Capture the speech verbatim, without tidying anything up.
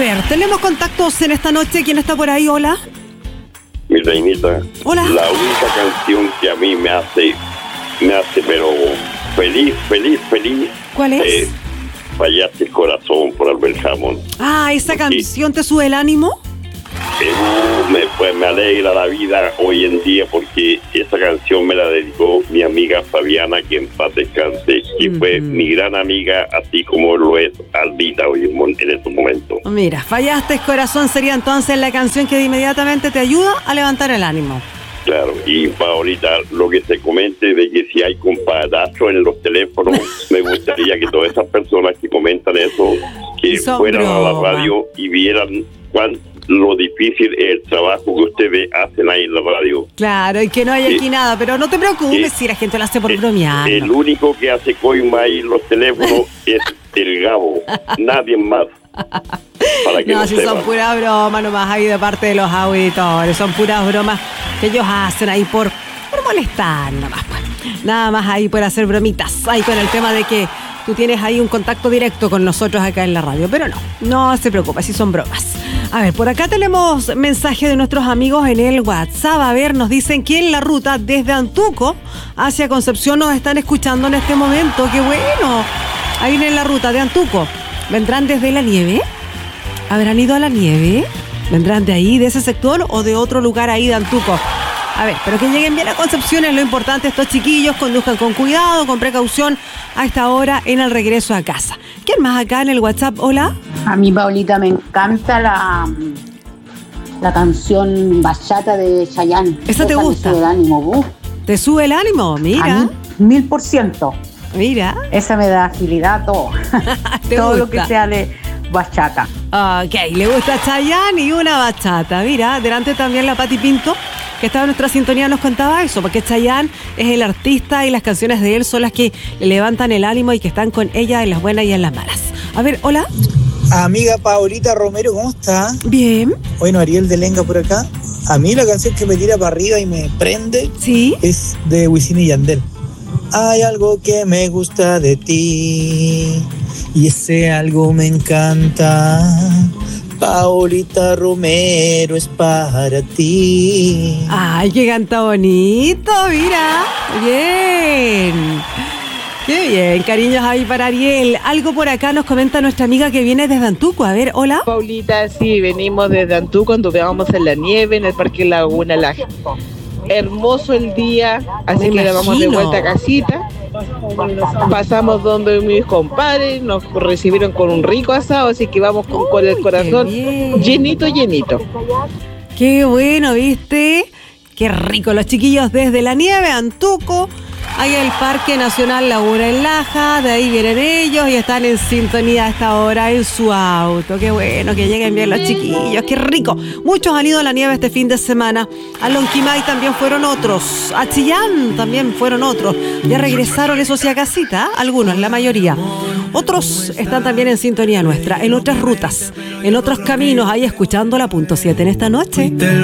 ver, tenemos contactos en esta noche. ¿Quién está por ahí? Hola. Mi reinita. Hola. La única canción que a mí me hace, me hace, pero feliz, feliz, feliz. ¿Cuál es? Eh, Fallaste el corazón por Albert Hammond. Ah, ¿esa Sí. canción te sube el ánimo? Eh, me, pues me alegra la vida hoy en día porque esa canción me la dedicó mi amiga Fabiana, que en paz descanse, y uh-huh. fue mi gran amiga, así como lo es Albita hoy en, en estos momentos. Mira, Fallaste corazón sería entonces la canción que inmediatamente te ayuda a levantar el ánimo. Claro, y Paolita, lo que se comente de que si hay compadrazos en los teléfonos, me gustaría que todas esas personas que comentan eso, que fueran broma. a la radio y vieran cuán lo difícil es el trabajo que ustedes hacen ahí en la radio. Claro, y que no hay eh, aquí nada, pero no te preocupes eh, si la gente lo hace por eh, bromear. El único que hace coima ahí en los teléfonos es el Gabo, nadie más. Para que no, no si sepan. son puras bromas nomás ahí de parte de los auditores, son puras bromas que ellos hacen ahí por, por molestar nomás, pues. Nada más ahí por hacer bromitas, ahí con el tema de que tú tienes ahí un contacto directo con nosotros acá en la radio, pero no, no se preocupe, si son bromas. A ver, por acá tenemos mensaje de nuestros amigos en el WhatsApp. A ver, nos dicen que en la ruta desde Antuco hacia Concepción nos están escuchando en este momento. ¡Qué bueno! Ahí viene la ruta de Antuco. ¿Vendrán desde la nieve? ¿Habrán ido a la nieve? ¿Vendrán de ahí, de ese sector o de otro lugar ahí de Antuco? A ver, pero que lleguen bien a Concepción es lo importante. Estos chiquillos conduzcan con cuidado, con precaución a esta hora en el regreso a casa. ¿Quién más acá en el WhatsApp? Hola. A mí, Paulita, me encanta la, la canción Bachata de Chayanne. ¿Esa te Esa gusta? Me sube el ánimo, uh. ¿Te sube el ánimo? Mira. A mí, mil por ciento. Mira. Esa me da agilidad, todo. Todo gusta? lo que sea de bachata. Ok, le gusta Chayanne y una bachata. Mira, delante también la Pati Pinto, que estaba en nuestra sintonía, nos contaba eso, porque Chayanne es el artista y las canciones de él son las que le levantan el ánimo y que están con ella en las buenas y en las malas. A ver, hola. Amiga Paolita Romero, ¿cómo está? Bien. Bueno, Ariel de Lenga por acá. A mí la canción que me tira para arriba y me prende, ¿sí?, es de Wisin y Yandel. Hay algo que me gusta de ti y ese algo me encanta. Paolita Romero es para ti. Ay, que canta bonito, mira. Bien. Qué bien, cariños ahí para Ariel. Algo por acá nos comenta nuestra amiga que viene desde Antuco. A ver, hola. Paulita, sí, venimos desde Antuco, anduvimos en la nieve, en el Parque Laguna Laje. Hermoso el día, así Me que vamos de imagino. vuelta a casita. Pasamos donde mis compadres, nos recibieron con un rico asado, así que vamos con, con el Uy, corazón qué bien. llenito, llenito. Qué bueno, ¿viste? Qué rico. Los chiquillos desde la nieve, Antuco, hay el Parque Nacional Laguna en Laja, de ahí vienen ellos y están en sintonía a esta hora en su auto. Qué bueno que lleguen bien los chiquillos, qué rico. Muchos han ido a la nieve este fin de semana. A Lonquimay también fueron otros, a Chillán también fueron otros. Ya regresaron, eso sí, a casita, algunos, la mayoría. Otros están también en sintonía nuestra, en otras rutas, en otros caminos, ahí escuchando la punto siete en esta noche.